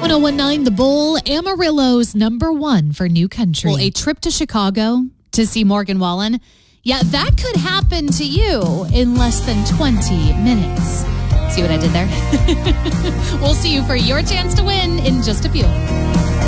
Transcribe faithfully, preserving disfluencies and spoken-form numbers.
seven oh one nine The Bull, Amarillo's number one for new country. Well, a trip to Chicago to see Morgan Wallen, yeah, that could happen to you in less than twenty minutes. See what I did there? We'll see you for your chance to win in just a few.